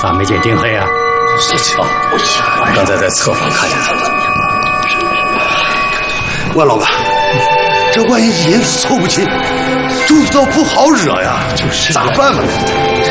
咋没见丁黑啊？ 是巧，刚才在侧房看见他了。 万老板，这万一银子凑不齐，肚子倒不好惹呀。 就是咋办吧？